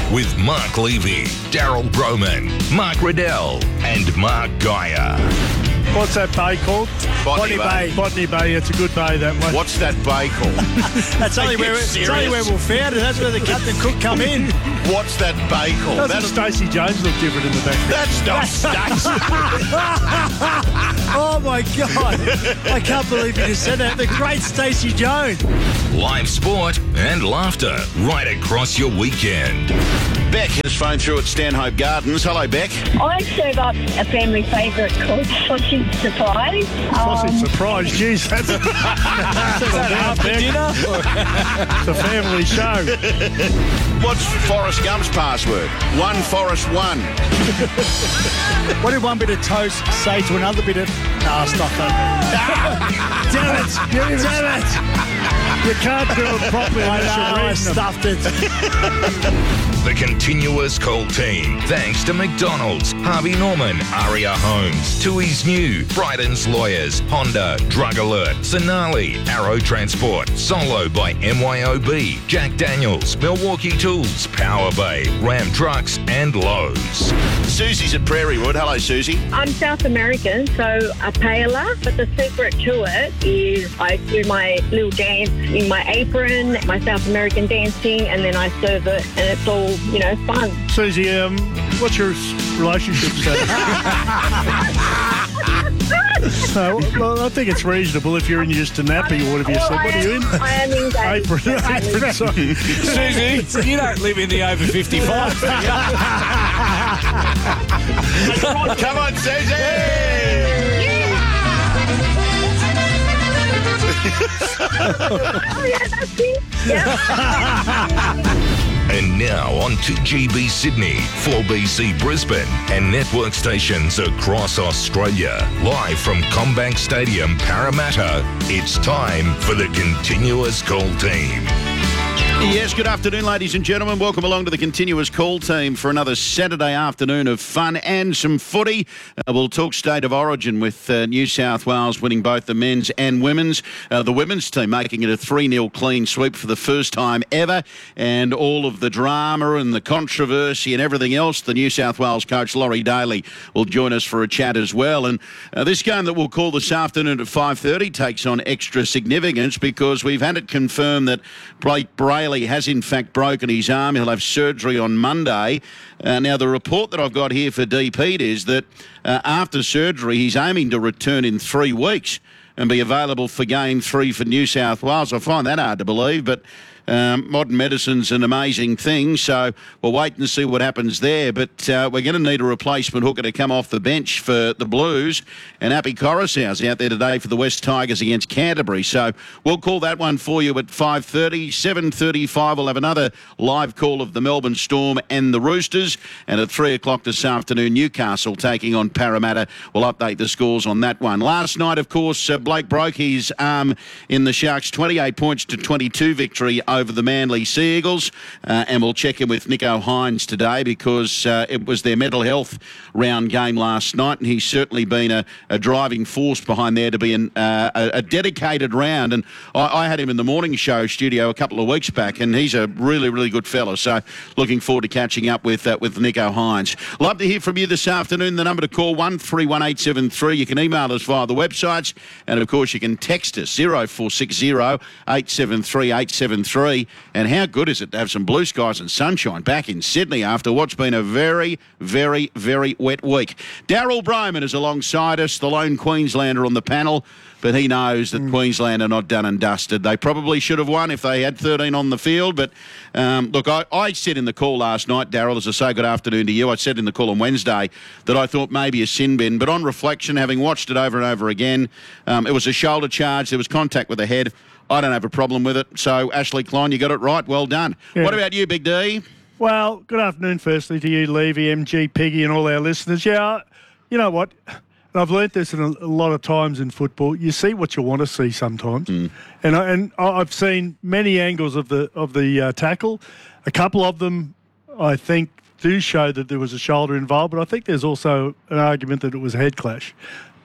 with Mark Levy, Daryl Broman, Mark Riddell and Mark Geyer. What's that bay called? Botany Bay. Botany Bay. It's a good bay, that one. What's that bay called? That's only where we'll found it. That's where the Captain Cook come in. What's that bay called? Doesn't Stacey Jones look different in the back? That's not Stacey. Oh, my God. I can't believe you just said that. The great Stacey Jones. Live sport and laughter right across your weekend. Beck has phoned through at Stanhope Gardens. Hello, Beck. I serve up a family favourite called Sausage Surprise. Sausage surprise, jeez. That's After dinner? It's a family show. What's Forrest Gump's password? 1 Forrest 1. What did one bit of toast say to another bit of... stop that. Damn it. You can't do it properly. I stuffed it. The continuous call team, thanks to McDonald's, Harvey Norman, Aria Homes, Tui's New, Bryden's Lawyers, Honda, Drug Alert, Sonali, Arrow Transport, Solo by MYOB, Jack Daniels, Milwaukee Tools, Power Bay, Ram Trucks and Lowe's. Susie's at Prairie Wood. Hello, Susie. I'm South American, so a paella, but the secret to it is I do my little dance in my apron, my South American dancing, and then I serve it, and it's all, fun. Susie, what's your relationship status? So, well, I think it's reasonable if you're in just a nappy or whatever you said. What are you in? I am engaged. Apron, sorry. Susie, you don't live in the over 55. Come on, Susie! Oh, yeah, that's it. Yeah. And now on to GB Sydney, 4BC Brisbane and network stations across Australia. Live from Combank Stadium, Parramatta, it's time for the Continuous Call Team. Yes, good afternoon, ladies and gentlemen. Welcome along to the Continuous Call Team for another Saturday afternoon of fun and some footy. We'll talk State of Origin with New South Wales winning both the men's and women's. The women's team making it a 3-0 clean sweep for the first time ever. And all of the drama and the controversy and everything else, the New South Wales coach, Laurie Daly, will join us for a chat as well. And this game that we'll call this afternoon at 5:30 takes on extra significance because we've had it confirmed that Blake Brayley has in fact broken his arm. He'll have surgery on Monday. Now, the report that I've got here for DP is that after surgery, he's aiming to return in 3 weeks and be available for Game 3 for New South Wales. I find that hard to believe, but modern medicine's an amazing thing, so we'll wait and see what happens there. But we're going to need a replacement hooker to come off the bench for the Blues, and Api Coruscant's out there today for the West Tigers against Canterbury. So we'll call that one for you at 5:30. 7:35 we'll have another live call of the Melbourne Storm and the Roosters, and at 3 o'clock this afternoon, Newcastle taking on Parramatta. We'll update the scores on that one. Last night, of course, Blake broke his arm in the Sharks' 28 points to 22 victory over the Manly Sea Eagles, and we'll check in with Nico Hines today because it was their mental health round game last night, and he's certainly been a driving force behind there to be a dedicated round. And I had him in the morning show studio a couple of weeks back, and he's a really, really good fella. So looking forward to catching up with Nico Hines. Love to hear from you this afternoon. The number to call 131873. You can email us via the websites, and of course you can text us 0460 873 873. And how good is it to have some blue skies and sunshine back in Sydney after what's been a very, very, very wet week. Daryl Broman is alongside us, the lone Queenslander on the panel, but he knows that Queensland are not done and dusted. They probably should have won if they had 13 on the field, but look, I said in the call last night, Daryl, as I say good afternoon to you, I said in the call on Wednesday that I thought maybe a sin bin, but on reflection, having watched it over and over again, it was a shoulder charge, there was contact with the head. I don't have a problem with it. So, Ashley Klein, you got it right. Well done. Yeah. What about you, Big D? Well, good afternoon firstly to you, Levy, MG, Piggy and all our listeners. Yeah, you know what? And I've learnt this in a lot of times in football. You see what you want to see sometimes. And I've seen many angles of the tackle. A couple of them, I think, do show that there was a shoulder involved, but I think there's also an argument that it was a head clash.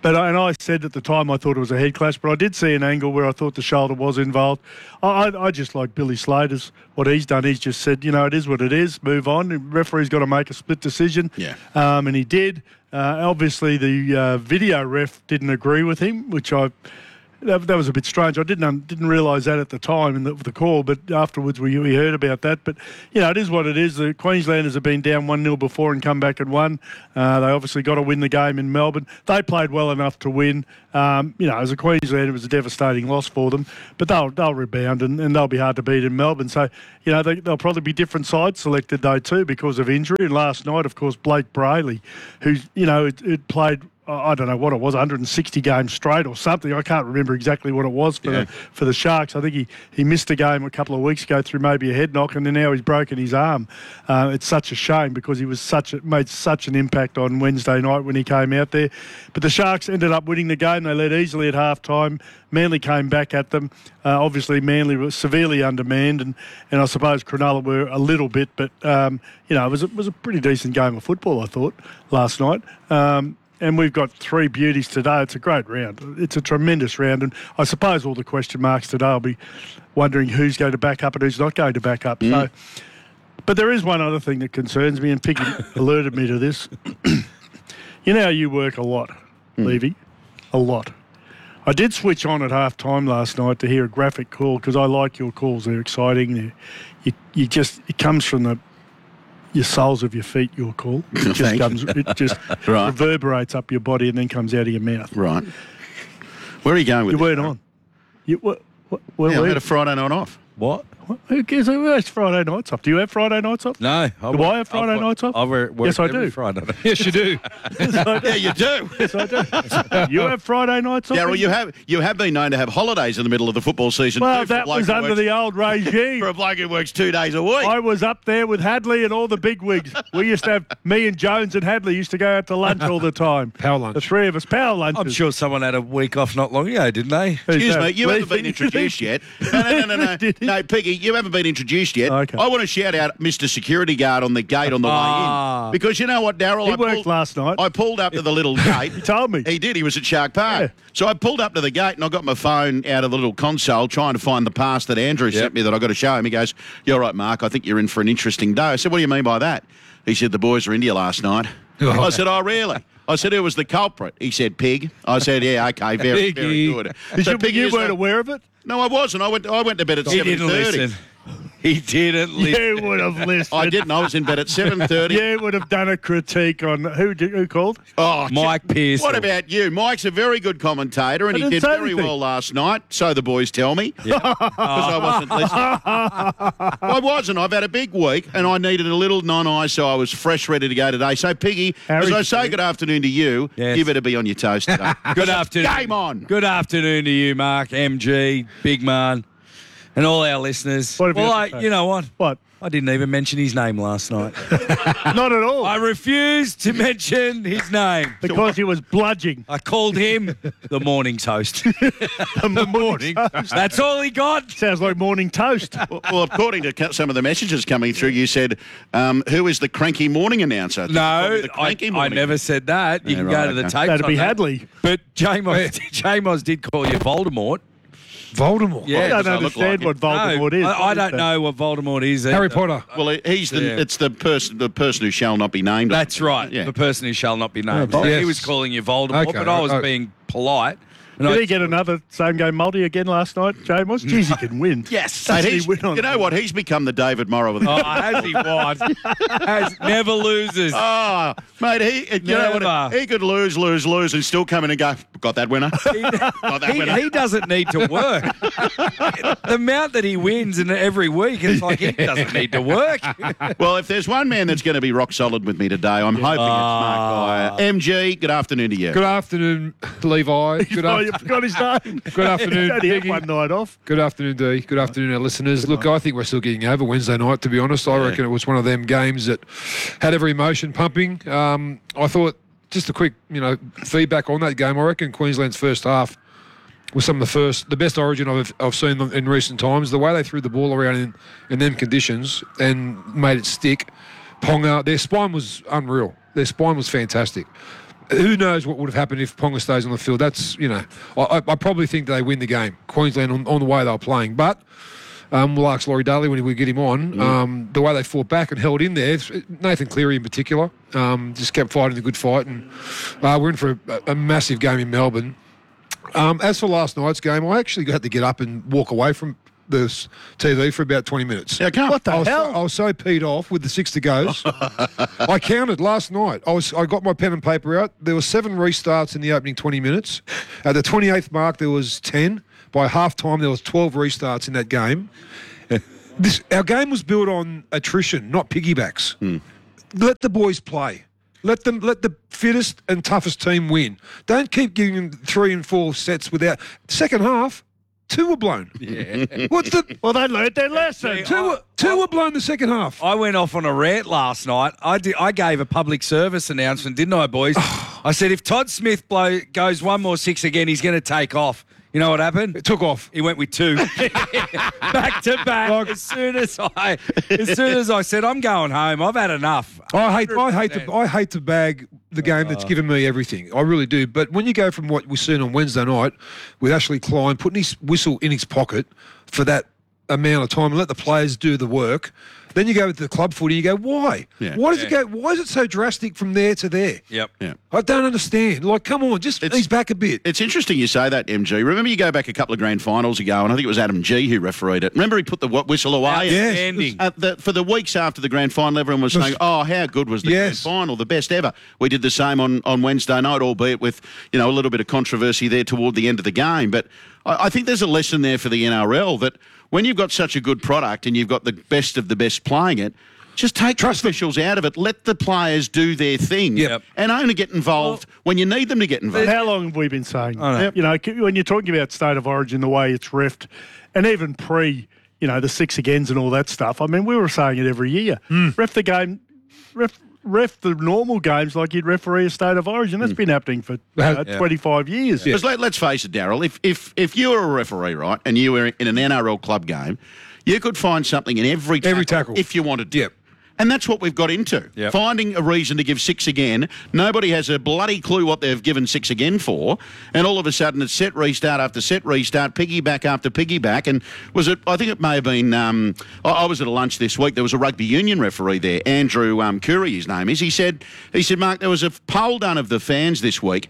But I said at the time I thought it was a head clash, but I did see an angle where I thought the shoulder was involved. I just like Billy Slater's what he's done. He's just said, it is what it is. Move on. The referee's got to make a split decision. Yeah. And he did. Obviously, the video ref didn't agree with him, which that was a bit strange. I didn't realise that at the time in the call, but afterwards we heard about that. But, it is what it is. The Queenslanders have been down 1-0 before and come back and won. They obviously got to win the game in Melbourne. They played well enough to win. As a Queenslander, it was a devastating loss for them. But they'll rebound and they'll be hard to beat in Melbourne. So, they'll probably be different sides selected though too because of injury. And last night, of course, Blake Brayley, who, it played... I don't know what it was, 160 games straight or something. I can't remember exactly what it was for the Sharks. I think he missed a game a couple of weeks ago through maybe a head knock, and then now he's broken his arm. It's such a shame because he was made such an impact on Wednesday night when he came out there. But the Sharks ended up winning the game. They led easily at half-time. Manly came back at them. Obviously, Manly was severely undermanned, and I suppose Cronulla were a little bit, but it was a pretty decent game of football, I thought, last night. And we've got 3 beauties today. It's a great round. It's a tremendous round. And I suppose all the question marks today will be wondering who's going to back up and who's not going to back up. So, but there is one other thing that concerns me, and Piggy alerted me to this. You know how you work a lot, Levy? A lot. I did switch on at half-time last night to hear a graphic call because I like your calls. They're exciting. It comes from your soles of your feet, your call. It just Right. reverberates up your body and then comes out of your mouth. Right. Where are you going with You this? weren't on. I had a Friday night off. What? Who cares? Who has Friday nights off? Do you have Friday nights off? No. Do I have Friday nights off? I work Yes, I every do. Friday. Yes, you do. Yes, I do. Yeah, you do. Yes, I do. You have Friday nights off? Darryl, you have been known to have holidays in the middle of the football season. Well, too, for a that bloke was who under works- the old regime. for a bloke who works 2 days a week. I was up there with Hadley and all the big wigs. We used to have, me and Jones and Hadley used to go out to lunch all the time. Power lunch. The 3 of us, power lunches. I'm sure someone had a week off not long ago, didn't they? Who's Excuse that? me, you haven't been Leafy? introduced yet. No. Did he? No, Piggy, you haven't been introduced yet. Okay. I want to shout out Mr. Security Guard on the gate on the way in. Because you know what, Darryl? He worked last night. I pulled up to the little gate. He told me. He did. He was at Shark Park. Yeah. So I pulled up to the gate and I got my phone out of the little console trying to find the pass that Andrew sent me that I got to show him. He goes, "You're right, Mark. I think you're in for an interesting day." I said, "What do you mean by that?" He said, "The boys were India last night." I said, "Oh, really?" I said, "Who was the culprit?" He said, "Pig." I said, "Yeah, okay, very good." So Piggy You is weren't the- aware of it? No, I wasn't. I went to bed at He didn't 7:30. listen. He didn't listen. You would have listened. I didn't. I was in bed at 7:30. You would have done a critique on who called? Oh, Mike Pearson. What about you? Mike's a very good commentator, and I he didn't did say very anything. well last night. So the boys tell me, because I wasn't listening. I wasn't. I've had a big week, and I needed a little non-eye, so I was fresh, ready to go today. So, Piggy, Harry as I say, Street. good afternoon to you. Yes. You better be on your toes today. Good afternoon. Game on. Good afternoon to you, Mark, MG, Big Man, and all our listeners. What have you Well, got to say? you know what? What? I didn't even mention his name last night. Not at all. I refused to mention his name. Because he was bludging. I called him the morning toast. The morning. That's all he got. Sounds like morning toast. Well, according to some of the messages coming through, you said, who is the cranky morning announcer? No, The cranky I morning. never said that. You Yeah, can right, go to the okay. tapes That'd on be that. Hadley. But Jamos did call you Voldemort. Voldemort. Yeah. I don't does that look understand like what Voldemort is. I don't know what Voldemort is. Harry either. Potter. Well, he's the Yeah. it's the person who shall not be named. That's right. Yeah. The person who shall not be named. Oh, He yes. was calling you Voldemort, Okay, but I was okay. being polite. And Did I- he get another same game multi again last night, James? Jeez, he can win. Yes, Doesn't mate, he win on you know what? He's become the David Morrow of the. Oh, has he won? Has never loses. Oh, mate, you know what? Never. He could lose, and still come in and go, got that winner. Got that winner. He doesn't need to work. The amount that he wins in every week, it's like he doesn't need to work. Well, if there's one man that's going to be rock solid with me today, I'm hoping it's Mark Dwyer. MG, good afternoon to you. Good afternoon, Levi. Good, Oh, you forgot his name. good afternoon, He only had Piggy. one night off. Good afternoon, D. Good afternoon, our listeners. Look, I think we're still getting over Wednesday night, to be honest. I reckon it was one of them games that had every emotion pumping. I thought, just a quick, feedback on that game. I reckon Queensland's first half was some of the best Origin I've seen them in recent times. The way they threw the ball around in them conditions and made it stick. Ponga, their spine was unreal. Their spine was fantastic. Who knows what would have happened if Ponga stays on the field? That's, I probably think they win the game, Queensland, on the way they were playing. But we'll ask Laurie Daly when we get him on. The way they fought back and held in there, Nathan Cleary in particular, just kept fighting the good fight. And we're in for a massive game in Melbourne. As for last night's game, I actually had to get up and walk away from the TV for about 20 minutes. Yeah, come on. What the hell? I was so peed off with the 6 to goes. I counted last night. I got my pen and paper out. There were 7 restarts in the opening 20 minutes. At the 28th mark, there was 10. By half time, there was 12 restarts in that game. Our game was built on attrition, not piggybacks. Let the boys play. Let the fittest and toughest team win. Don't keep giving them 3 and 4 sets without. Second half, 2 were blown. Yeah. Well, they learned their lesson. Two were blown the second half. I went off on a rant last night. I gave a public service announcement, didn't I, boys? I said, if Todd Smith goes 1 more 6 again, he's going to take off. You know what happened? It took off. He went with 2 back to back. As soon as I said, I'm going home, I've had enough. I hate to bag the game that's given me everything. I really do. But when you go from what we've seen on Wednesday night with Ashley Klein putting his whistle in his pocket for that amount of time and let the players do the work, then you go with the club footy. You go, why? Yeah. Why does it go? Why is it so drastic from there to there? Yep. Yeah. I don't understand. Like, come on, just ease back a bit. It's interesting you say that, MG. Remember you go back a couple of grand finals ago, and I think it was Adam G who refereed it. Remember he put the whistle away? Outstanding. For the weeks after the grand final, everyone was saying, oh, how good was the grand final, the best ever. We did the same on Wednesday night, albeit with, a little bit of controversy there toward the end of the game. But I think there's a lesson there for the NRL that when you've got such a good product and you've got the best of the best playing it, just take trust officials out of it. Let the players do their thing. Yep. And only get involved when you need them to get involved. How long have we been saying? I know. When you're talking about State of Origin, the way it's reffed, and even pre, the 6 agains and all that stuff, I mean, we were saying it every year. Ref the game, ref the normal games like you'd referee a State of Origin. That's been happening for 25 years. Because let's face it, Daryl, if you were a referee, right, and you were in an NRL club game, you could find something in every tackle if you wanted to. Yep. And that's what we've got into. Yep. Finding a reason to give 6 again. Nobody has a bloody clue what they've given 6 again for. And all of a sudden it's set restart after set restart, piggyback after piggyback. And I think it may have been, I was at a lunch this week. There was a rugby union referee there, Andrew Curry, his name is. He said, Mark, there was a poll done of the fans this week.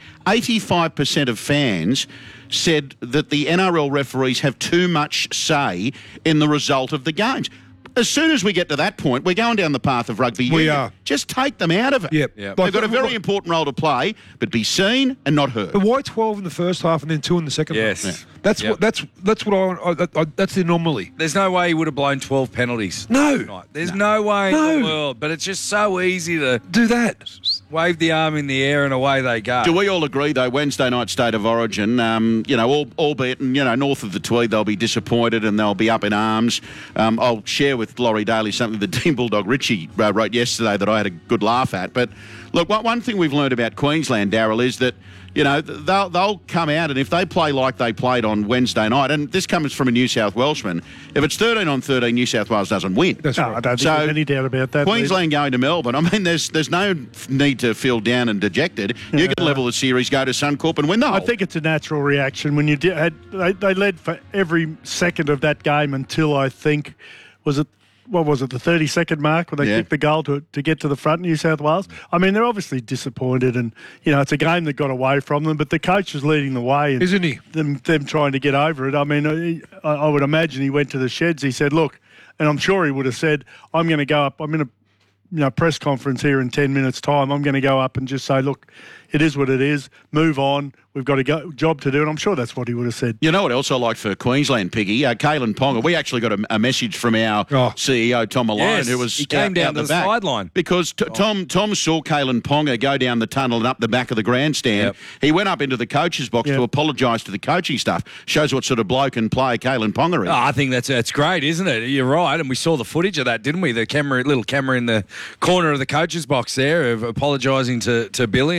85% of fans said that the NRL referees have too much say in the result of the games. As soon as we get to that point, we're going down the path of rugby union. We are. Just take them out of it. Yep. Yep. They've got a very important role to play, but be seen and not heard. But why 12 in the first half and then 2 in the second Yes. half? That's Yep. that's what that's the anomaly. There's no way he would have blown 12 penalties. No. There's no way in the world. But it's just so easy to Do that. wave the arm in the air and away they go. Do we all agree, though, Wednesday night State of Origin, albeit, north of the Tweed, they'll be disappointed and they'll be up in arms. I'll share with Laurie Daly something that Dean Bulldog Richie wrote yesterday that I had a good laugh at. But, look, one thing we've learned about Queensland, Daryl, is that, they'll come out and if they play like they played on Wednesday night, and this comes from a New South Welshman, if it's 13-13, New South Wales doesn't win. That's No, right. I don't think there's any doubt about that. Queensland going to Melbourne, I mean, there's no need to feel down and dejected. You can level the series, go to Suncorp and win the whole. I think it's a natural reaction when they led for every second of that game until I think the 30-second mark when they kicked the goal to get to the front, New South Wales. I mean, they're obviously disappointed and, it's a game that got away from them, but the coach is leading the way. And Isn't he? Them trying to get over it. I mean, I would imagine he went to the sheds. He said, look, and I'm sure he would have said, I'm going to go up, I'm in a press conference here in 10 minutes' time. I'm going to go up and just say, look, it is what it is. Move on. We've got a job to do. And I'm sure that's what he would have said. You know what else I like for Queensland, Piggy? Kalen Ponga. We actually got a message from our CEO, Tom Malone, Yes, who was he came down to the back sideline. because Tom saw Kalen Ponga go down the tunnel and up the back of the grandstand. Yep. He went up into the coach's box to apologise to the coaching staff. Shows what sort of bloke and player Kalen Ponga is. Oh, I think that's great, isn't it? You're right, and we saw the footage of that, didn't we? The little camera in the corner of the coach's box there, of apologising to Billy and the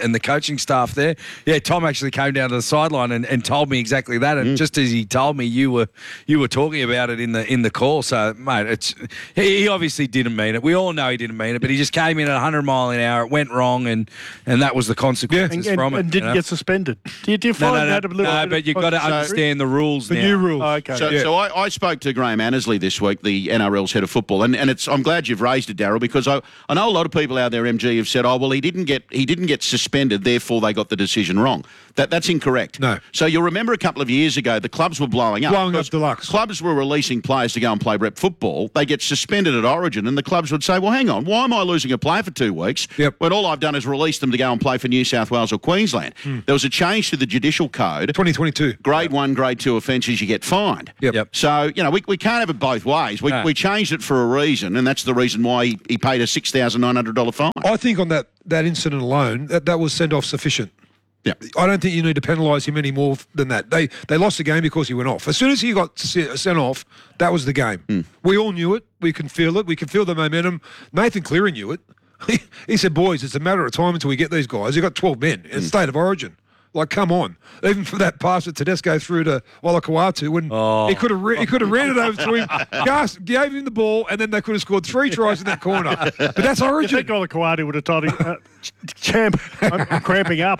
and the coaching staff there. Yeah, Tom actually came down to the sideline and told me exactly that. And just as he told me, you were talking about it in the call. So, mate, he obviously didn't mean it. We all know he didn't mean it, but he just came in at 100 mile an hour. It went wrong, and that was the consequences from it. And didn't get suspended. Do you find that a little bit? No, but you've got to understand the rules now. The new rules. Okay. So I spoke to Graham Annesley this week, the NRL's head of football, and I'm glad you've raised it, Darryl, because I know a lot of people out there, MG, have said, oh, well, he didn't get suspended, therefore they got the decision wrong. That's incorrect. No. So you'll remember a couple of years ago, the clubs were blowing up. Blowing up deluxe. Clubs were releasing players to go and play rep football. They get suspended at Origin, and the clubs would say, well, hang on, why am I losing a player for 2 weeks when all I've done is release them to go and play for New South Wales or Queensland? There was a change to the judicial code. 2022. Grade 1, Grade 2 offences, you get fined. Yep. So, we can't have it both ways. We changed it for a reason, and that's the reason why he paid a $6,900 fine. I think on that incident alone, that was send-off sufficient. Yeah. I don't think you need to penalise him any more than that. They lost the game because he went off. As soon as he got sent off, that was the game. We all knew it. We can feel it. We can feel the momentum. Nathan Cleary knew it. He said, boys, it's a matter of time until we get these guys. You've got 12 men in State of Origin. Like, come on. Even for that pass that Tedesco threw to Olakau'atu, when he could have ran it over to him, Gus gave him the ball, and then they could have scored 3 tries in that corner. But that's Origin. I think Olakau'atu would have told him, champ, I'm cramping up.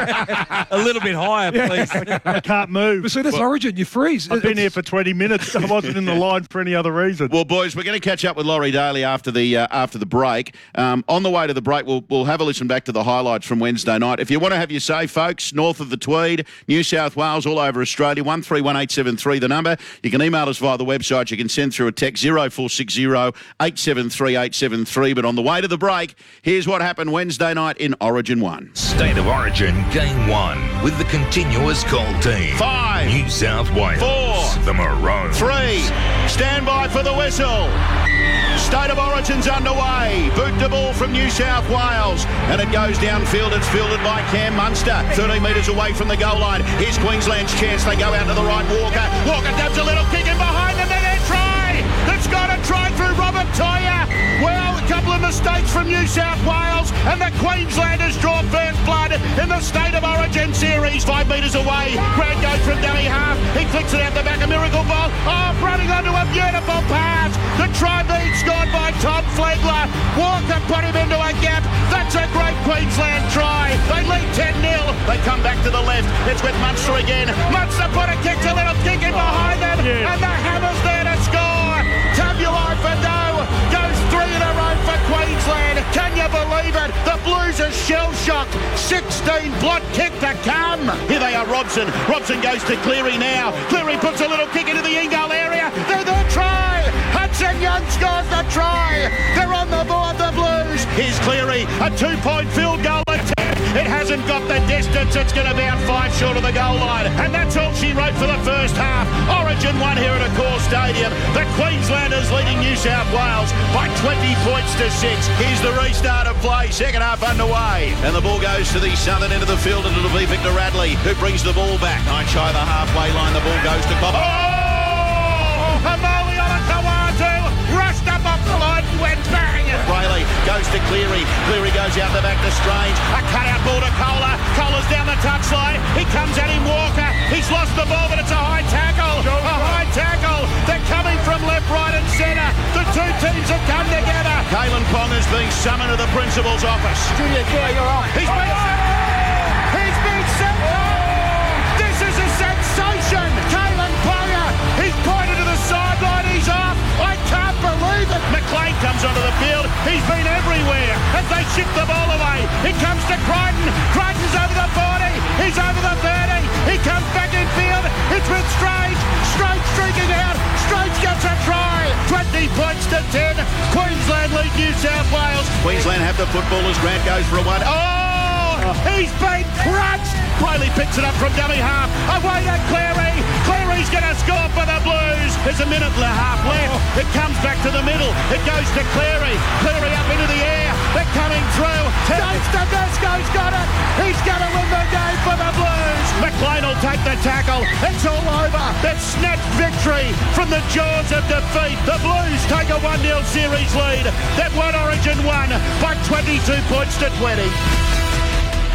A little bit higher, please. I can't move. But see, that's Origin. You freeze. I've been here for 20 minutes. I wasn't in the line for any other reason. Well, boys, we're going to catch up with Laurie Daly after the break. On the way to the break, we'll have a listen back to the highlights from Wednesday night. If you want to have your say, folks, north of the Tweed, New South Wales, all over Australia, 131873 the number. You can email us via the website. You can send through a text 0460 873 873. But on the way to the break, here's what happened Wednesday night in Origin 1. State of Origin Game 1 with the continuous call team. 5, New South Wales. 4, the Maroons. 3, stand by for the whistle. State of Origin's underway. Boot the ball from New South Wales. And it goes downfield. It's fielded by Cam Munster. 13 metres away from the goal line. Here's Queensland's chance. They go out to the right. Walker dabs a little kick in behind them. And then try. That's got a try through Robert Toya. Well, a couple of mistakes from New South Wales. And the Queenslanders draw first blood in the State of Origin series. 5 metres away. Grant goes from dummy half. He flicks it out the back. A miracle ball. Oh, running onto a beautiful pass. The try being scored by Tom Flegler. Walker put him into a gap. That's a great Queensland try. They lead 10-0. They come back to the left. It's with Munster again. Munster put a kick, a little kick in behind them. Yeah. And the Hammers there to score. Tabulai for no. Goes 3 in a row for Queensland. Can you believe it? The Blues are shell-shocked. 16 blot kick to come. Here they are, Robson. Robson goes to Cleary now. Cleary puts a little kick into the in-goal area. They're the try. Hudson Young scores the try. They're on the board, the Blues. Here's Cleary. A 2-point field goal attempt. It hasn't got the distance. It's going to be out 5 short of the goal line. And that's all she wrote for the first half. Origin 1 here at Accor Stadium. The Queenslanders leading New South Wales by 20 points to 6. Here's the restart of play. Second half underway. And the ball goes to the southern end of the field, and it'll be Victor Radley who brings the ball back. 9 shy of the halfway line. The ball goes to Cobb. Oh! Amali Olakau'atu rushed up off the line and went bang. Brayley goes to Cleary. Cleary goes out the back to Strange. A cut-out ball to Kohler. Kohler's down the touchline. He comes at him, Walker. He's lost the ball, but it's a high tackle. A high tackle. They're coming from left, right and centre. The two teams have come together. Kalen Pong has been summoned to the principal's office. Julia, you're right. He's been sent home. This is a sensation. Kalen Ponga. He's pointed to the sideline. He's off. I can't believe it. McLean comes onto the field. He's been everywhere as they shift the ball away. He comes to Crichton. Crichton's over the 40. He's over the 30. He comes back in field. It's with Strange. Strange streaking out. Strange gets a try. 20 points to 10. Queensland lead New South Wales. Queensland have the footballers. Grant goes for a 1. Oh! He's been crunched. Brayley picks it up from dummy half. Away to Cleary. Cleary's going to score for the Blues. There's a minute and a half left. It comes back to the middle. It goes to Cleary. Cleary up into the air. They're coming through. James Tedesco's got it. He's going to win the game for the Blues. McLean will take the tackle. It's all over. That snatched victory from the jaws of defeat. The Blues take a 1-0 series lead. That won Origin 1 by 22 points to 20.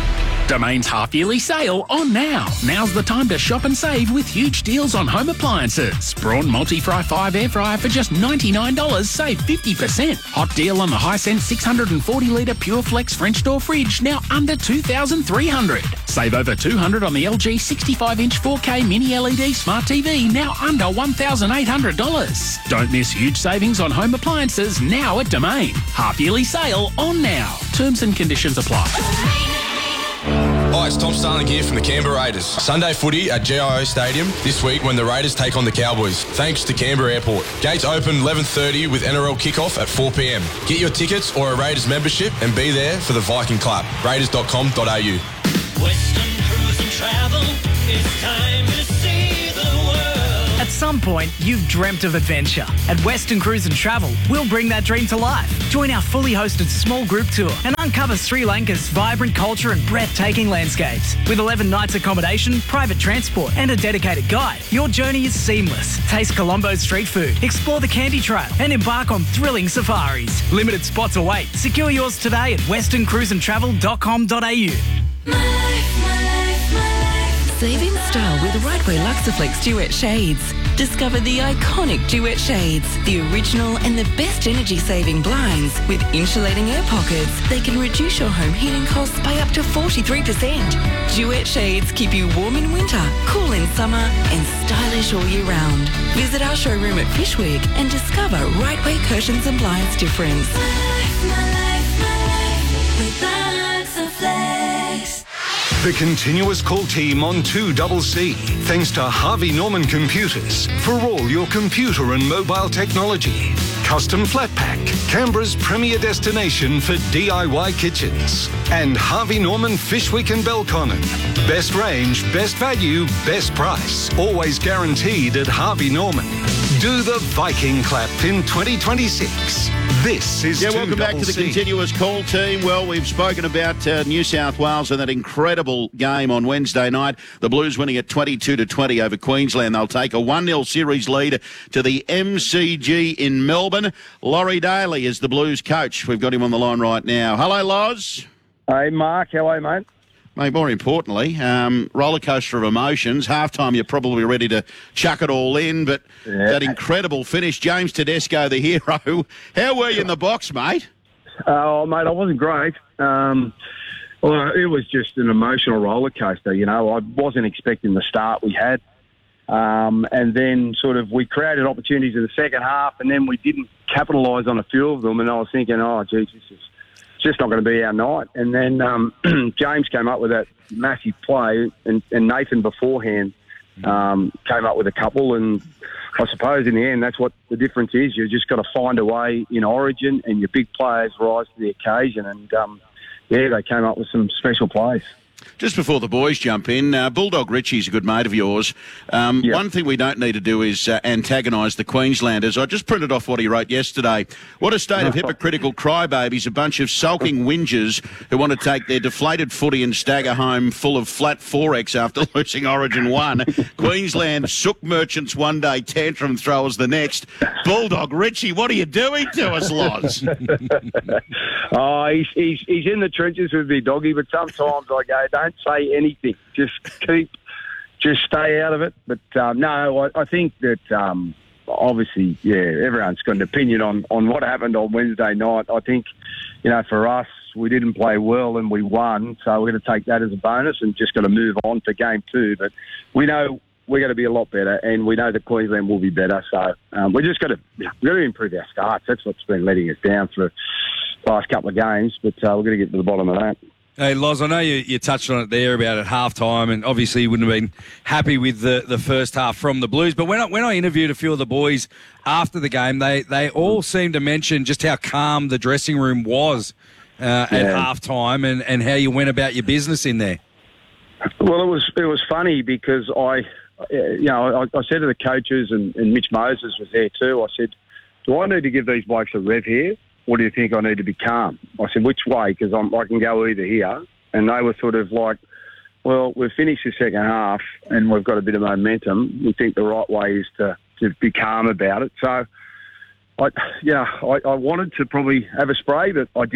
Domain's half-yearly sale on now. Now's the time to shop and save with huge deals on home appliances. Braun Multi-Fry 5 Air Fryer for just $99, save 50%. Hot deal on the Hisense 640-litre Pure Flex French door fridge, now under $2,300. Save over $200 on the LG 65-inch 4K Mini LED Smart TV, now under $1,800. Don't miss huge savings on home appliances now at Domain. Half-yearly sale on now. Terms and conditions apply. Hi, it's Tom Starling here from the Canberra Raiders. Sunday footy at GIO Stadium this week when the Raiders take on the Cowboys, thanks to Canberra Airport. Gates open 11:30 with NRL kickoff at 4 p.m. Get your tickets or a Raiders membership and be there for the Viking Clap. Raiders.com.au. Western Cruise and Travel, it's time to see the world. At some point, you've dreamt of adventure. At Western Cruise and Travel, we'll bring that dream to life. Join our fully hosted small group tour and uncover Sri Lanka's vibrant culture and breathtaking landscapes. With 11 nights accommodation, private transport and a dedicated guide, your journey is seamless. Taste Colombo's street food, explore the Candy Trail and embark on thrilling safaris. Limited spots await. Secure yours today at westerncruiseandtravel.com.au. Save in style with Right Way Luxaflex Duet Shades. Discover the iconic Duet Shades, the original and the best energy-saving blinds with insulating air pockets. They can reduce your home heating costs by up to 43%. Duet Shades keep you warm in winter, cool in summer and stylish all year round. Visit our showroom at Fishwick and discover Right Way Curtains and Blinds difference. My life with Luxaflex. The continuous call team on 2CC, thanks to Harvey Norman Computers for all your computer and mobile technology. Custom Flat Pack, Canberra's premier destination for DIY kitchens. And Harvey Norman Fishwick and Belconnen. Best range, best value, best price. Always guaranteed at Harvey Norman. Do the Viking Clap in 2026. This is welcome back to the continuous call team. Well, we've spoken about New South Wales and that incredible game on Wednesday night. The Blues winning at 22-20 over Queensland. They'll take a 1-0 series lead to the MCG in Melbourne. Laurie Daly is the Blues coach. We've got him on the line right now. Hello, Loz. Hey, Mark. Hello, mate. Mate, more importantly, roller coaster of emotions. Halftime, you're probably ready to chuck it all in, but that incredible finish. James Tedesco, the hero. How were you in the box, mate? Oh, mate, I wasn't great. Well, it was just an emotional roller coaster. You know, I wasn't expecting the start we had. And then sort of we created opportunities in the second half, and then we didn't capitalise on a few of them. And I was thinking, oh, geez, this is just not going to be our night. And then James came up with that massive play, and Nathan beforehand came up with a couple. And I suppose in the end, that's what the difference is. You've just got to find a way in Origin, and your big players rise to the occasion. And, they came up with some special plays. Just before the boys jump in, Bulldog Richie's a good mate of yours. One thing we don't need to do is antagonise the Queenslanders. I just printed off what he wrote yesterday. What a state of hypocritical crybabies, a bunch of sulking whingers who want to take their deflated footy and stagger home full of flat 4X after losing Origin 1. Queensland sook merchants one day, tantrum throwers the next. Bulldog Richie, what are you doing to us, Loz? He's in the trenches with me, Doggy, but sometimes I go, don't say anything. Just stay out of it. But no, I think that obviously, everyone's got an opinion on what happened on Wednesday night. I think, for us, we didn't play well and we won, so we're going to take that as a bonus and just got to move on to game 2. But we know we're going to be a lot better, and we know that Queensland will be better. So we just got to improve our starts. That's what's been letting us down for the last couple of games. But we're going to get to the bottom of that. Hey, Loz, I know you touched on it there about at halftime, and obviously you wouldn't have been happy with the first half from the Blues. But when I interviewed a few of the boys after the game, they all seemed to mention just how calm the dressing room was at halftime and how you went about your business in there. Well, it was funny because I said to the coaches, and Mitch Moses was there too, I said, do I need to give these blokes a rev here? Or do you think I need to be calm? I said, which way? Because I can go either here. And they were sort of like, well, we've finished the second half and we've got a bit of momentum. We think the right way is to be calm about it. So, I wanted to probably have a spray, but I didn't.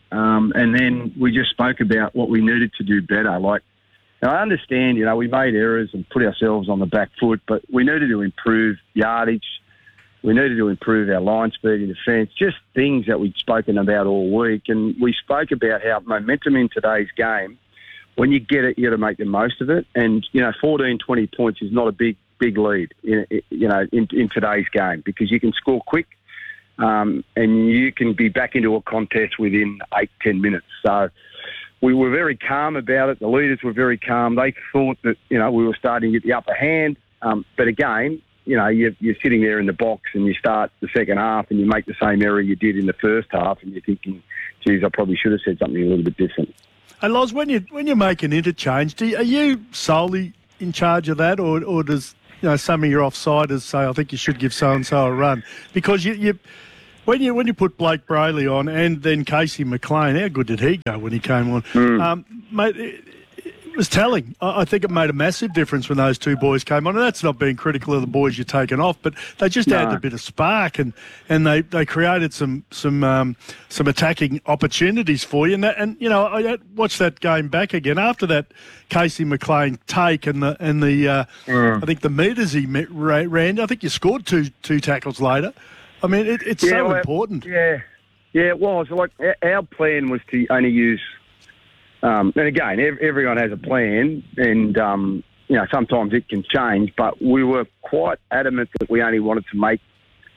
And then we just spoke about what we needed to do better. Like, now I understand, we made errors and put ourselves on the back foot, but we needed to improve yardage. We needed to improve our line speed in defence, just things that we'd spoken about all week. And we spoke about how momentum in today's game, when you get it, you got to make the most of it. And, 14, 20 points is not a big lead, in today's game, because you can score quick and you can be back into a contest within 8-10 minutes. So we were very calm about it. The leaders were very calm. They thought that, we were starting to get the upper hand. But again, you're sitting there in the box and you start the second half and you make the same error you did in the first half and you're thinking, geez, I probably should have said something a little bit different. Hey, Loz, when you make an interchange, are you solely in charge of that, or does some of your offsiders say, I think you should give so-and-so a run? Because when you put Blake Brayley on and then Casey McLean, how good did he go when he came on? Mate, it was telling. I think it made a massive difference when those two boys came on. And that's not being critical of the boys you're taking off, but they just added a bit of spark and they created some attacking opportunities for you. And I watched that game back again after that Casey McLean take and the I think the metres he ran. I think you scored two tackles later. I mean, it's so important. Yeah, it was. Like, our plan was to only use. And again, everyone has a plan, and sometimes it can change. But we were quite adamant that we only wanted to make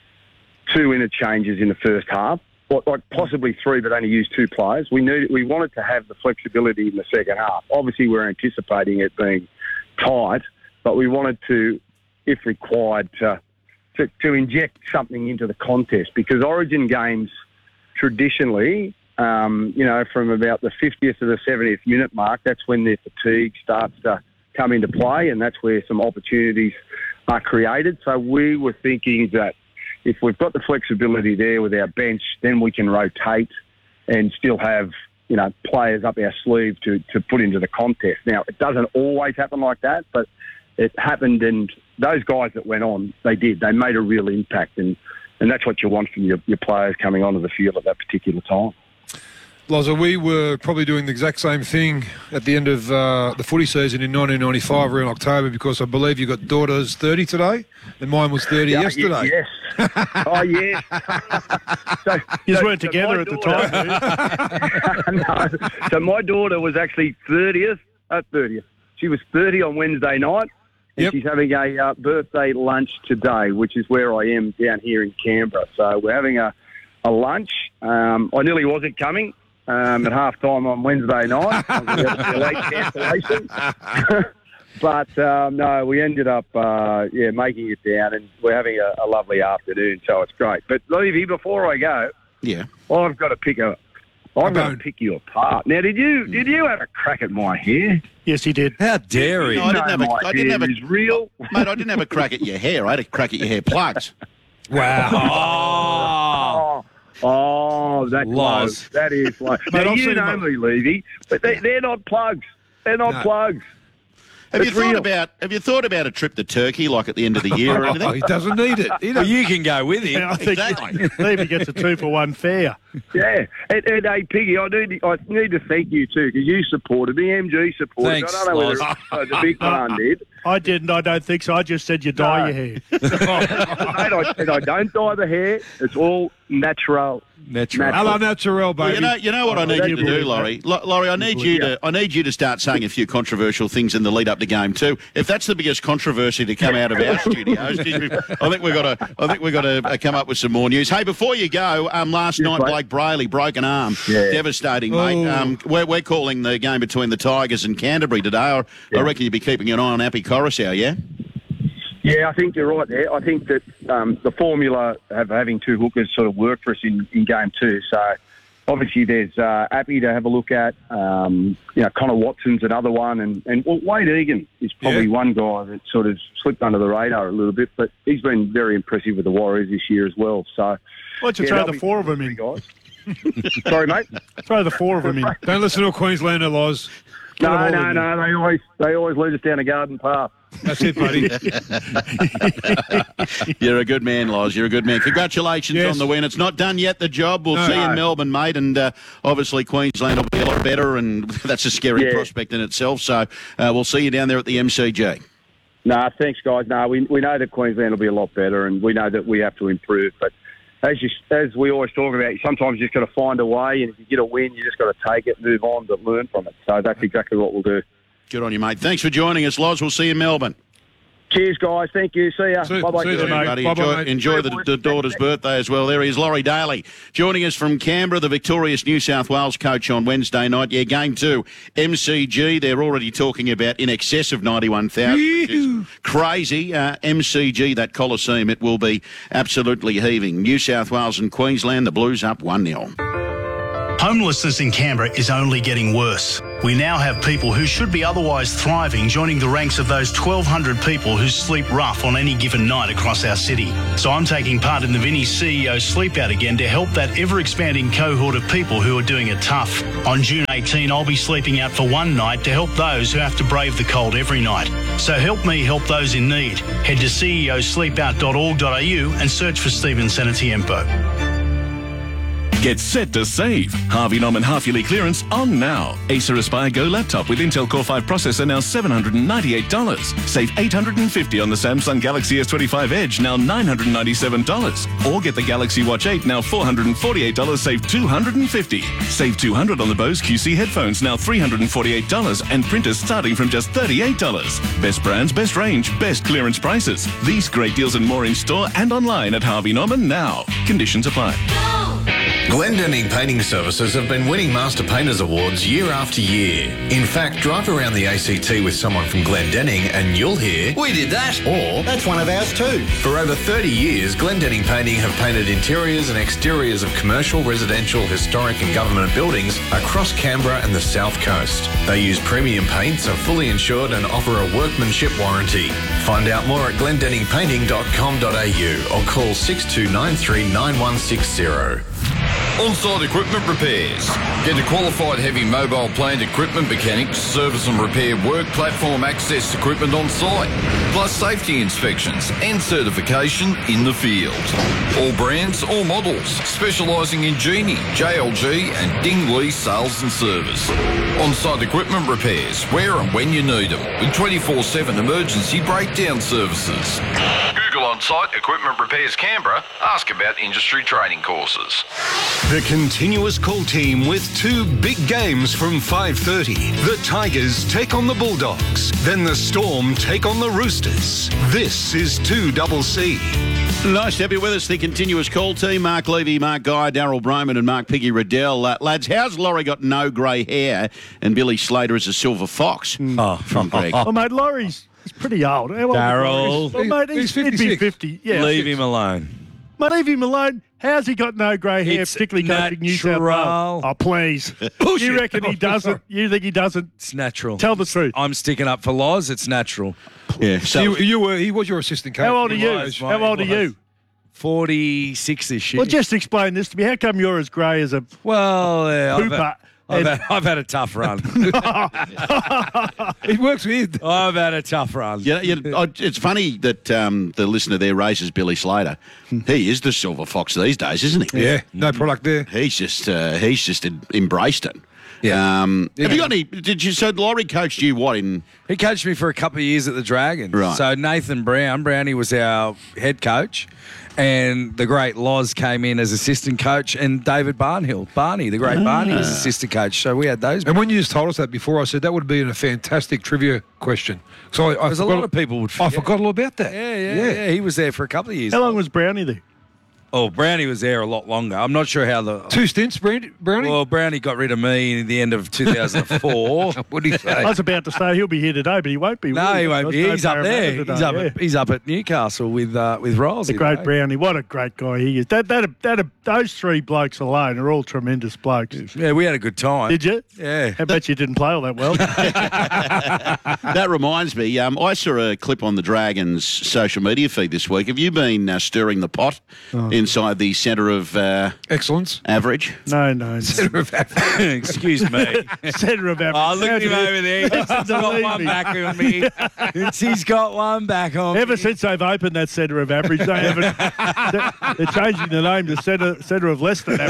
2 interchanges in the first half, like possibly 3, but only use 2 players. We wanted to have the flexibility in the second half. Obviously, we're anticipating it being tight, but we wanted to, if required, to inject something into the contest, because Origin games traditionally. From about the 50th to the 70th minute mark, that's when their fatigue starts to come into play, and that's where some opportunities are created. So we were thinking that if we've got the flexibility there with our bench, then we can rotate and still have, players up our sleeve to put into the contest. Now, it doesn't always happen like that, but it happened, and those guys that went on, they did. They made a real impact, and that's what you want from your players coming onto the field at that particular time. Loza, we were probably doing the exact same thing at the end of the footy season in 1995 around October, because I believe you got daughter's 30 today and mine was 30 yesterday. Yes. Oh, yes. You weren't together at the time. No. So my daughter was actually 30th. She was 30 on Wednesday night, and she's having a birthday lunch today, which is where I am down here in Canberra. So we're having a lunch. I nearly wasn't coming. At half-time on Wednesday night. I was going to be a late cancellation. But, no, we ended up, making it down, and we're having a lovely afternoon, so it's great. But, Levy, before I go, I've got to pick you apart. Now, did you have a crack at my hair? Yes, he did. How dare he? No, I didn't have a real. Mate, I didn't have a crack at your hair. I had a crack at your hair plugs. Wow. Oh, that's low. That is low. Now, you know me, Levy, but they're not plugs. They're not plugs. Have you thought about a trip to Turkey, like at the end of the year or anything? He doesn't need it. You can go with him. I think Levy gets a 2-for-1 fare. Yeah. And hey, Piggy, I need to thank you too, because you supported me. MG supported me. Thanks, I don't know whether the big one did. I didn't. I don't think so. I just said you dye your hair. Mate, I said I don't dye the hair. It's all natural. Hello, natural, baby. Well, you know what I need you to do, Laurie? Laurie, I need you to start saying a few controversial things in the lead up to game 2. If that's the biggest controversy to come out of our studios, I think we've got to come up with some more news. Hey, before you go, last night Blake Brayley, broken arm, devastating, mate. We're calling the game between the Tigers and Canterbury today. I reckon you'd be keeping an eye on Appy Coruscant, yeah? Yeah, I think you're right there. I think that the formula of having 2 hookers sort of worked for us in game 2. So obviously there's Appy to have a look at. Connor Watson's another one. And Wade Egan is probably one guy that sort of slipped under the radar a little bit, but he's been very impressive with the Warriors this year as well. So why don't you throw the 4 of them in? Guys. Sorry, mate? Throw the 4 of them in. Don't listen to a Queenslander, Loz. No. They always lead us down a garden path. That's it, buddy. You're a good man, Loz. You're a good man. Congratulations on the win. It's not done yet, the job. We'll see you in Melbourne, mate. And obviously Queensland will be a lot better, and that's a scary prospect in itself. So we'll see you down there at the MCG. No, thanks, guys. No, we know that Queensland will be a lot better, and we know that we have to improve. But as we always talk about, sometimes you just got to find a way, and if you get a win, you just got to take it, move on, but learn from it. So that's exactly what we'll do. Good on you, mate. Thanks for joining us, Loz. We'll see you in Melbourne. Cheers, guys. Thank you. See ya. Bye-bye. See you, buddy. Enjoy the daughter's birthday as well. There he is, Laurie Daly, joining us from Canberra, the victorious New South Wales coach on Wednesday night. Yeah, game 2, MCG. They're already talking about in excess of 91,000, which is crazy. MCG, that Coliseum, it will be absolutely heaving. New South Wales and Queensland, the Blues up 1-0. Homelessness in Canberra is only getting worse. We now have people who should be otherwise thriving joining the ranks of those 1,200 people who sleep rough on any given night across our city. So I'm taking part in the Vinnie's CEO Sleep Out again to help that ever-expanding cohort of people who are doing it tough. On June 18, I'll be sleeping out for one night to help those who have to brave the cold every night. So help me help those in need. Head to ceosleepout.org.au and search for Stephen Senatiempo. Get set to save. Harvey Norman half-yearly clearance on now. Acer Aspire Go laptop with Intel Core 5 processor now $798. Save $850 on the Samsung Galaxy S25 Edge, now $997. Or get the Galaxy Watch 8, now $448, save $250. Save $200 on the Bose QC headphones, now $348, and printers starting from just $38. Best brands, best range, best clearance prices. These great deals and more in store and online at Harvey Norman now. Conditions apply. Glendenning Painting Services have been winning Master Painters Awards year after year. In fact, drive around the ACT with someone from Glendenning and you'll hear, "We did that," or "That's one of ours too." For over 30 years, Glendenning Painting have painted interiors and exteriors of commercial, residential, historic and government buildings across Canberra and the South Coast. They use premium paints, are fully insured and offer a workmanship warranty. Find out more at glendenningpainting.com.au or call 6293 9160. On-site equipment repairs. Get a qualified heavy mobile plant equipment mechanic to service and repair work platform access equipment on site, plus safety inspections and certification in the field. All brands, all models, specialising in Genie, JLG and Dingley sales and service. On-site equipment repairs, where and when you need them, with 24/7 emergency breakdown services. Google On-Site Equipment Repairs Canberra. Ask about industry training courses. The continuous call team with 2 big games from 5:30. The Tigers take on the Bulldogs. Then the Storm take on the Roosters. This is 2CC. Nice to have you with us, the continuous call team. Mark Levy, Mark Guy, Daryl Broman and Mark Piggy Riddell. Lads, how's Laurie got no grey hair and Billy Slater is a silver fox? From Greg. Oh, mate, Laurie's pretty old. How old Daryl. is Laurie? Well, mate, he'd be 50. Yeah, Leave him alone. Mate, leave him alone. How's he got no grey hair, particularly coaching New South Wales? Oh, please. You reckon he doesn't? You think he doesn't? It's natural. Tell the truth. I'm sticking up for Loz. It's natural. Yeah. So he was your assistant coach. How old are you? How old are you? 46 this year. Well, just explain this to me. How come you're as grey as a pooper? I've had a tough run. It works weird. I've had a tough run. It's funny that the listener there raises Billy Slater. He is the silver fox these days, isn't he? Yeah, no product there. He's just embraced it. Yeah. Have you got any? So Laurie coached you what in? He coached me for a couple of years at the Dragons. Right. So Nathan Brownie was our head coach, and the great Loz came in as assistant coach, and David Barney, the great Barney, was assistant coach. So we had those. And when you just told us that before, I said that would be a fantastic trivia question. So Because a lot of people would forget. I forgot all about that. Yeah. He was there for a couple of years. How long was Brownie there? Oh, Brownie was there a lot longer. I'm not sure how the... 2 stints, Brownie? Well, Brownie got rid of me in the end of 2004. What did he say? I was about to say he'll be here today, but he won't be. No, he won't be. He's up there. Today, He's up at Newcastle with Riles. The great Brownie. What a great guy he is. Those 3 blokes alone are all tremendous blokes. Yeah, we had a good time. Did you? Yeah. I bet you didn't play all that well. That reminds me, I saw a clip on the Dragons' social media feed this week. Have you been stirring the pot inside the centre of excellence, average. No. Centre of average. Excuse me. Centre of average. Oh, look at him over there. He's got one back on me. He's got one back on me. Ever since they've opened that centre of average, they haven't. They're changing the name to centre of less than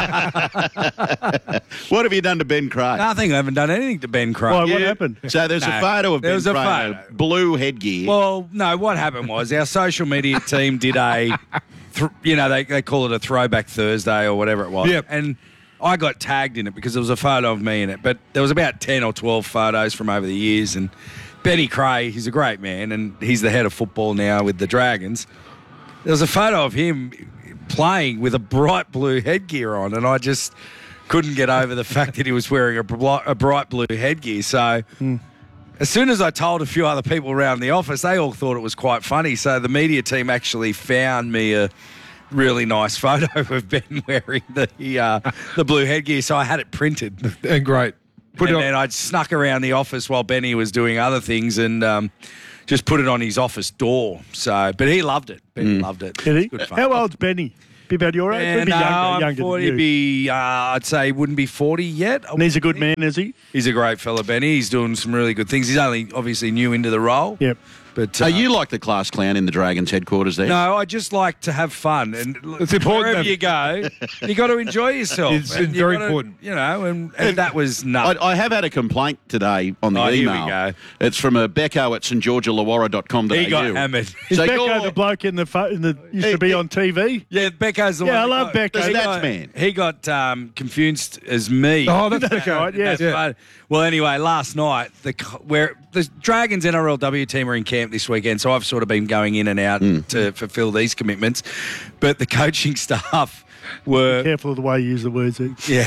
average. What have you done to Ben Craig? Nothing. I haven't done anything to Ben Craig. Why, what happened? So there's a photo of there Ben was a Craig, photo. blue headgear. Well, no, what happened was our social media team did a, they call it a Throwback Thursday or whatever it was. Yep. And I got tagged in it because there was a photo of me in it. But there was about 10 or 12 photos from over the years. And Benny Cray, he's a great man, and he's the head of football now with the Dragons. There was a photo of him playing with a bright blue headgear on, and I just couldn't get over the fact that he was wearing a bright blue headgear. So as soon as I told a few other people around the office, they all thought it was quite funny. So the media team actually found me a really nice photo of Ben wearing the blue headgear. So I had it printed. And great. Then I snuck around the office while Benny was doing other things and just put it on his office door. So, but he loved it. Benny loved it. Did he? Good fun. How old's Benny? Be about your age? He'd be younger than you. He'd be, I'd say he wouldn't be 40 yet. And he's a good man, is he? He's a great fella, Benny. He's doing some really good things. He's only obviously new into the role. Yep. But Are you like the class clown in the Dragons headquarters there? No, I just like to have fun. And it's important. Wherever you go, you got to enjoy yourself. It's very important. You know, and that was nuts. I have had a complaint today on the Here email. we go. It's from a Becco at stgeorgialawara.com.au. He got hammered. Is So Becco the bloke in the used to be on TV? Yeah, Becco's the one. Yeah, I love Becco. The stats man. He got confused as me. Oh, that's Becco. Right, yeah. That's fun. Well, anyway, last night the Dragons NRLW team are in camp this weekend, so I've sort of been going in and out to fulfil these commitments. But the coaching staff were Careful of the way you use the words. Yeah.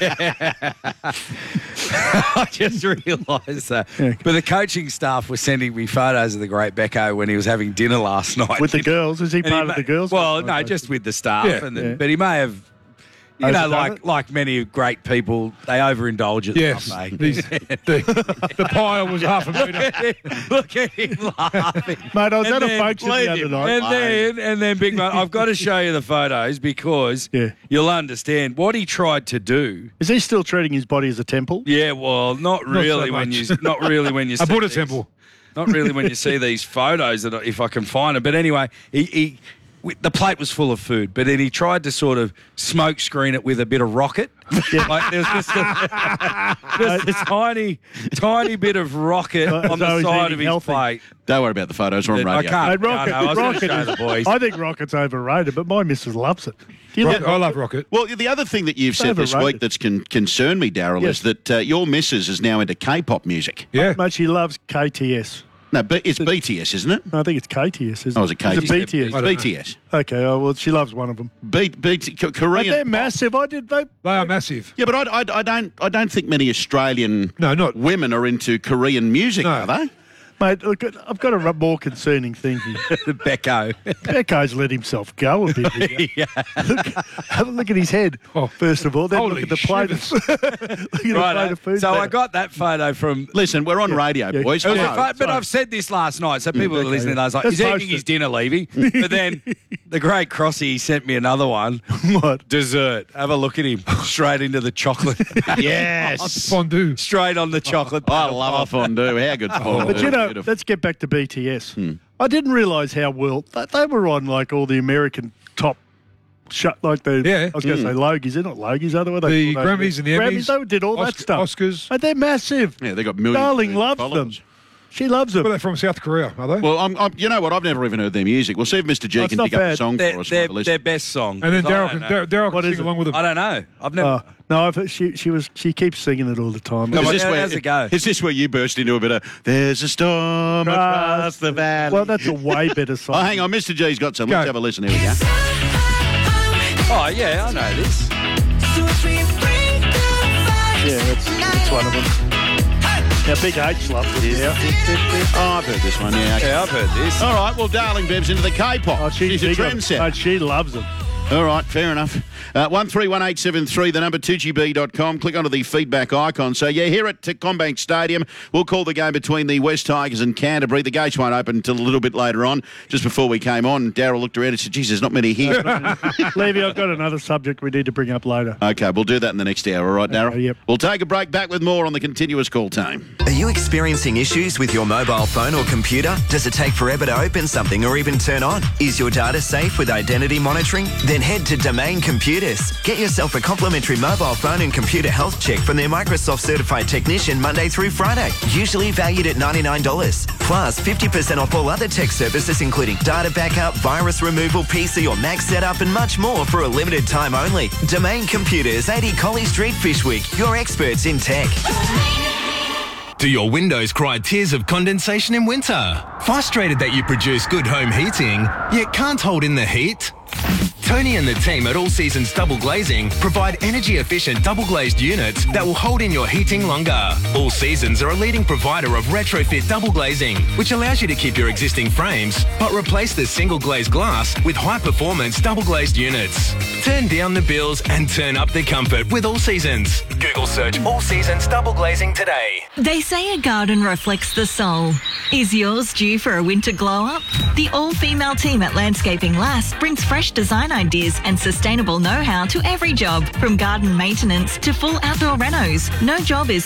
I just realised that. Yeah. But the coaching staff were sending me photos of the great Becco when he was having dinner last night. With the girls? Is he And part of the girls? Well, no, just with the staff. Yeah. And but he may have, Overdone it? like many great people, they overindulge at Yes. stuff, mate. The pile was half a metre. Look at him laughing. Mate, I was And at a then- function the other night. And then, Big Mate, I've got to show you the photos because you'll understand what he tried to do. Is he still treating his body as a temple? Yeah, well, not really so when much. you A see Buddha these- temple. Not really when you see these photos, that if I can find them. But anyway, the plate was full of food, but then he tried to sort of smoke screen it with a bit of rocket. Like there was just a tiny bit of rocket on So the he's side eating of his healthy. plate. Don't worry about the photos. We're on I radio. can't. Mate, rocket, I was gonna rocket show the boys. I think rocket's overrated, but my missus loves it. Do you like I love rocket. Well, the other thing that you've said this overrated. week that's concerned me, Daryl, Yes. is that your missus is now into K-pop music. Yeah. Mate, she loves KTS. No, but it's BTS, isn't it? No, I think it's KTS, isn't it? Oh, is it KTS? It's a BTS. It's BTS. Okay, well, she loves one of them. But Korean. they're massive. They are massive. Yeah, but I don't think many Australian not women are into Korean music, are they? Mate, look, I've got a more concerning thing here. Becco. Becco's let himself go a bit here. Have a look at his head, first of all. Then Holy look at the plate of, look at the plate of food. So I got that photo from. Listen, we're on radio, boys. It was a Hello. but I've said this last night, so people are listening. I was like, Let's he's post eating his it. dinner, Levy. But then the great Crossy sent me another one. What? Dessert. Have a look at him. Straight into the chocolate. Yes. Fondue. Straight on the chocolate. I love a fondue. How good fondue. But you know, Beautiful. let's get back to BTS. I didn't realise how well they were on like all the American top. Like the, I was going to say Logies. They're not Logies, are they? What are they The called over Grammys there? and the Emmys. They did all that stuff. Oscars. But they're massive. Yeah, they got millions. Darling of loves followers. them. She loves them. Well, they're from South Korea, are they? Well, I'm, you know what? I've never even heard their music. We'll see if Mr. G Oh, it's can not pick up the bad. song for us. Their best song. And then I Daryl don't can, know. Daryl What can is sing it? along with them. I don't know. I've never. No, she keeps singing it all the time. No, Is but this, how's it go? is this where you burst into a bit of "There's a storm across the valley"? Well, that's a way better song. Oh, hang on, Mr. G's got some. Let's Go. have a listen. Here we go. Oh, yeah, I know this. Yeah, that's one of them. Now, Big H loves it. Yeah. Oh, I've heard this one. Yeah. Okay. Yeah, I've heard this. All right. Well, darling Beb's into the K-pop. Oh, She's a big on it. trendsetter. Mate, she loves them. All right, fair enough. 131873, the number 2GB.com. Click onto the feedback icon. So, yeah, here at Combank Stadium, we'll call the game between the West Tigers and Canterbury. The gates won't open until a little bit later on. Just before we came on, Darryl looked around and said, geez, there's not many here. Levy, I've got another subject we need to bring up later. Okay, we'll do that in the next hour. All right, Darryl? Yep. We'll take a break. Back with more on the continuous call team. Are you experiencing issues with your mobile phone or computer? Does it take forever to open something or even turn on? Is your data safe with identity monitoring? Then head to Domain Computers. Get yourself a complimentary mobile phone and computer health check from their Microsoft certified technician Monday through Friday, usually valued at $99. Plus 50% off all other tech services including data backup, virus removal, PC or Mac setup and much more for a limited time only. Domain Computers, 80 Collie Street, Fishwick. Your experts in tech. Do your windows cry tears of condensation in winter? Frustrated that you produce good home heating, yet can't hold in the heat? Tony and the team at All Seasons Double Glazing provide energy-efficient double-glazed units that will hold in your heating longer. All Seasons are a leading provider of retrofit double glazing, which allows you to keep your existing frames, but replace the single-glazed glass with high-performance double-glazed units. Turn down the bills and turn up the comfort with All Seasons. Google search All Seasons Double Glazing today. They say a garden reflects the soul. Is yours due for a winter glow-up? The all-female team at Landscaping Last brings fresh design ideas and sustainable know-how to every job, from garden maintenance to full outdoor renos. No job is